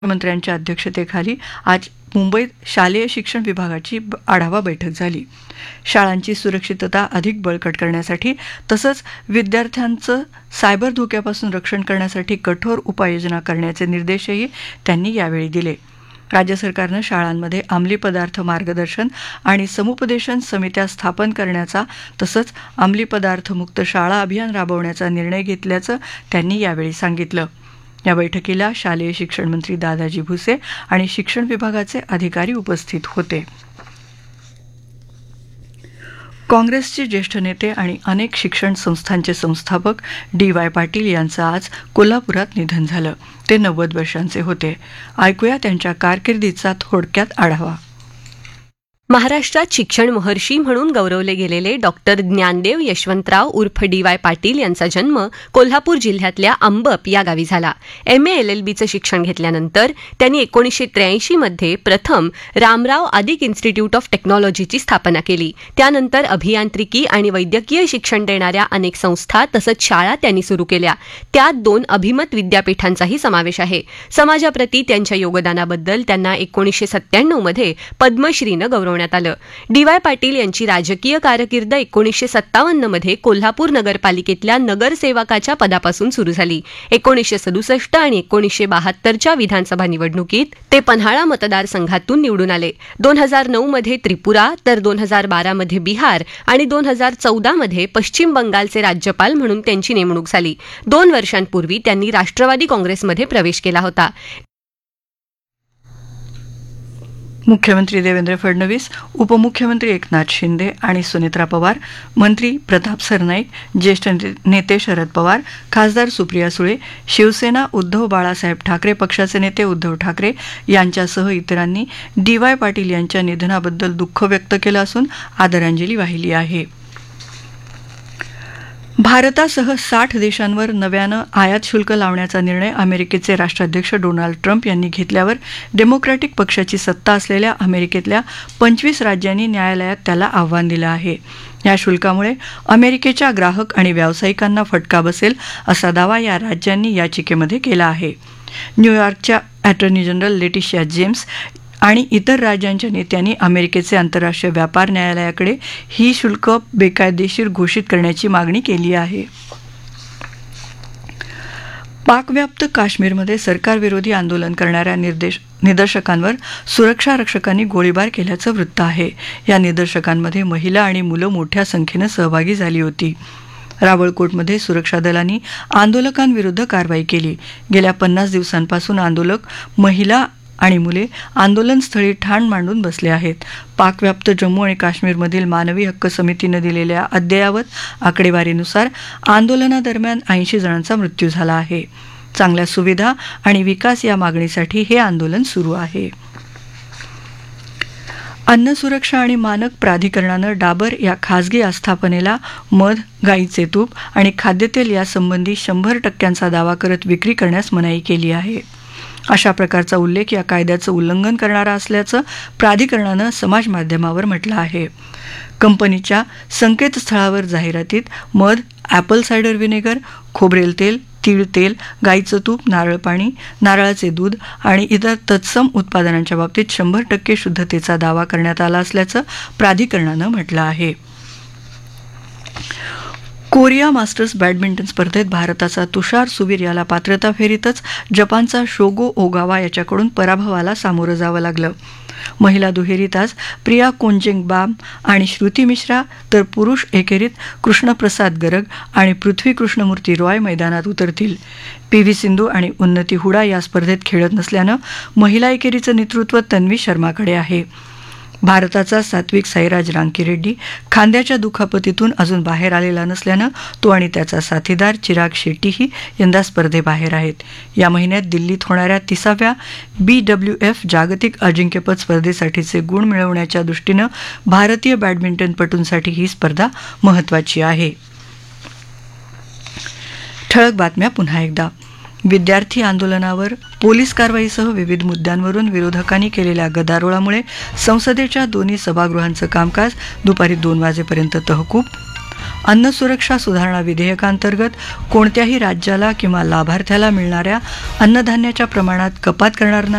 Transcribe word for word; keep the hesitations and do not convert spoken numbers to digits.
मुख्यमंत्र्यांच्या अध्यक्षतेखाली आज मुंबईत शालेय शिक्षण विभागाची आढावा बैठक झाली. शाळांची सुरक्षितता अधिक बळकट करण्यासाठी तसंच विद्यार्थ्यांचं सायबर धोक्यापासून रक्षण करण्यासाठी कठोर उपाययोजना करण्याचे निर्देशही त्यांनी यावेळी दिले. राज्य सरकारनं शाळांमध्ये अंमली पदार्थ मार्गदर्शन आणि समुपदेशन समित्या स्थापन करण्याचा तसंच अंमली पदार्थ मुक्त शाळा अभियान राबवण्याचा निर्णय घेतल्याचं त्यांनी यावेळी सांगितलं. या बैठकीला शालेय शिक्षण मंत्री दादाजी भुसे आणि शिक्षण विभागाचे अधिकारी उपस्थित होते. काँग्रेसचे ज्येष्ठ नेते आणि अनेक शिक्षण संस्थांचे संस्थापक डी वाय पाटील यांचं आज कोल्हापुरात निधन झालं. ते नव्वद वर्षांचे होते. ऐकूया त्यांच्या कारकिर्दीचा थोडक्यात आढावा. महाराष्ट्रात शिक्षण महर्षी म्हणून गौरवले गेलेले डॉक्टर ज्ञानदेव यशवंतराव उर्फ डी वाय पाटील यांचा जन्म कोल्हापूर जिल्ह्यातल्या अंबप या गावी झाला. एम ए एल एल बीचं शिक्षण घेतल्यानंतर त्यांनी एकोणीसशे त्र्याऐंशी मध्ये प्रथम रामराव आदिक इन्स्टिट्यूट ऑफ टेक्नॉलॉजीची स्थापना केली. त्यानंतर अभियांत्रिकी आणि वैद्यकीय शिक्षण देणाऱ्या अनेक संस्था तसंच शाळा त्यांनी सुरू केल्या. त्यात दोन अभिमत विद्यापीठांचाही समावेश आहे. समाजाप्रती त्यांच्या योगदानाबद्दल त्यांना एकोणीसशे सत्त्याण्णव मध्ये पद्मश्रीनं गौरवण्यात आलं. डी वाय पाटील यांची राजकीय कारकीर्द एकोणीसशे सत्तावन्न मध्ये कोल्हापूर नगरपालिकेतल्या नगरसेवकाच्या पदापासून सुरू झाली. एकोणीसशे सदुसष्ट आणि एकोणीसशे बहात्तरच्या विधानसभा निवडणुकीत ते पन्हाळा मतदारसंघातून निवडून आले. दोन हजार नऊ मध्ये त्रिपुरा तर दोन हजार बारा मध्ये बिहार आणि दोन हजार चौदा मध्ये पश्चिम बंगालचे राज्यपाल म्हणून त्यांची नेमणूक झाली. दोन वर्षांपूर्वी त्यांनी राष्ट्रवादी काँग्रेसमध्ये प्रवेश केला होता. मुख्यमंत्री देवेंद्र फडणवीस, उपमुख्यमंत्री एकनाथ शिंदे आणि सुनेत्रा पवार, मंत्री प्रताप सरनाईक, ज्येष्ठ नेते शरद पवार, खासदार सुप्रिया सुळे, शिवसेना उद्धव बाळासाहेब ठाकरे पक्षाचे नेते उद्धव ठाकरे यांच्यासह इतरांनी डी वाय पाटील यांच्या निधनाबद्दल दुःख व्यक्त केलं असून आदरांजली वाहिली आहे. भारतासह साठ देशांवर नव्यानं आयात शुल्क लावण्याचा निर्णय अमेरिकेचे राष्ट्राध्यक्ष डोनाल्ड ट्रम्प यांनी घेतल्यावर डेमोक्रॅटिक पक्षाची सत्ता असलेल्या अमेरिकेतल्या पंचवीस राज्यांनी न्यायालयात त्याला आव्हान दिलं आहे. या शुल्कामुळे अमेरिकेच्या ग्राहक आणि व्यावसायिकांना फटका बसेल असा दावा या राज्यांनी याचिकेमध्ये केला आहे. न्यूयॉर्कच्या अटॉर्नी जनरल लेटिशिया जेम्स आणि इतर राज्यांच्या नेत्यांनी अमेरिकेचे आंतरराष्ट्रीय व्यापार न्यायालयाकडे ही शुल्क बेकायदेशीर घोषित करण्याची मागणी केली आहे. पाकव्याप्त काश्मीरमध्ये सरकारविरोधी आंदोलन करणाऱ्या निर्देश निदर्शकांवर सुरक्षा रक्षकांनी गोळीबार केल्याचं वृत्त आहे. या निदर्शकांमध्ये महिला आणि मुलं मोठ्या संख्येनं सहभागी झाली होती. रावळकोटमध्ये सुरक्षा दलांनी आंदोलकांविरुद्ध कारवाई केली. गेल्या पन्नास दिवसांपासून आंदोलक, महिला आणि मुले आंदोलनस्थळी ठाण मांडून बसले आहेत. पाकव्याप्त जम्मू आणि काश्मीरमधील मानवी हक्क समितीनं दिलेल्या अद्ययावत आकडेवारीनुसार आंदोलनादरम्यान ऐंशी जणांचा मृत्यू झाला आहे. चांगल्या सुविधा आणि विकास या मागणीसाठी हे आंदोलन सुरू आहे. अन्न सुरक्षा आणि मानक प्राधिकरणानं डाबर या खासगी आस्थापनेला मध, गाईचे तूप आणि खाद्यतेल यासंबंधी शंभर टक्क्यांचा दावा करत विक्री करण्यास मनाई केली आहे. अशा प्रकारचा उल्लेख या कायद्याचं उल्लंघन करणारा असल्याचं प्राधिकरणानं समाज माध्यमावर म्हटलं आहे. कंपनीच्या संकेतस्थळावर जाहिरातीत मध, ॲपल सायडर व्हिनेगर, खोबरेल तेल, तीळ तेल, गाईचं तूप, नारळ पाणी, नारळाचे दूध आणि इतर तत्सम उत्पादनांच्या बाबतीत शंभर टक्के शुद्धतेचा दावा करण्यात आला असल्याचं प्राधिकरणानं म्हटलं आहे. कोरिया मास्टर्स बॅडमिंटन स्पर्धेत भारताचा तुषार सुवीर याला पात्रता फेरीतच जपानचा शोगो ओगावा याच्याकडून पराभवाला सामोरं जावं लागलं. महिला दुहेरीत आज प्रिया कोंजेंगबाम आणि श्रुती मिश्रा तर पुरुष एकेरीत कृष्णप्रसाद गरग आणि पृथ्वी कृष्णमूर्ती रॉय मैदानात उतरतील. पी व्ही सिंधू आणि उन्नती हुडा या स्पर्धेत खेळत नसल्यानं महिला एकेरीचं नेतृत्व तन्वी शर्माकडे आहे. भारताचा सात्विक साईराज रांकीरेड्डी खांद्याच्या दुखापतीतून अजून बाहेर आलेला नसल्यानं तो आणि त्याचा साथीदार चिराग शेट्टीही यंदा स्पर्धेबाहेर आहेत. या महिन्यात दिल्लीत होणाऱ्या तिसाव्या बी डब्ल्यू एफ जागतिक अजिंक्यपद स्पर्धेसाठीचे गुण मिळवण्याच्या दृष्टीनं भारतीय बॅडमिंटनपटूंसाठी ही स्पर्धा महत्त्वाची आहे. ठळक बातम्या पुन्हा एकदा. विद्यार्थी आंदोलनावर पोलीस कारवाईसह विविध मुद्द्यांवरून विरोधकांनी केलेल्या गदारोळामुळे संसदेच्या दोन्ही सभागृहांचं कामकाज दुपारी दोन वाजेपर्यंत तहकूब. अन्न सुरक्षा सुधारणा विधेयकांतर्गत कोणत्याही राज्याला किंवा लाभार्थ्याला मिळणाऱ्या अन्नधान्याच्या प्रमाणात कपात करणार नाही